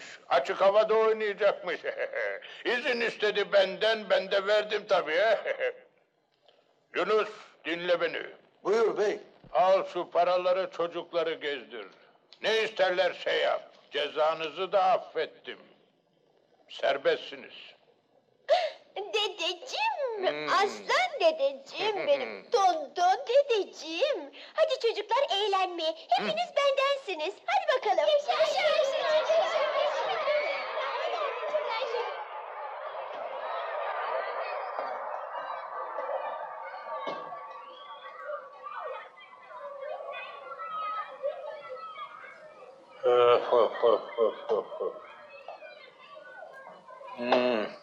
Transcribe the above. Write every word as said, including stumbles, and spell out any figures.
istiyormuş. Açık havada oynayacakmış. İzin istedi benden, ben de verdim tabii. Yunus, dinle beni. Buyur bey. Al şu paraları, çocukları gezdir. Ne isterlerse yap. Cezanızı da affettim. Serbestsiniz. Dedeciğim, Hmm. aslan dedeciğim benim, tonton dedeciğim. Hadi çocuklar eğlenmeye, hepiniz bendensiniz. Hadi bakalım. Hmm.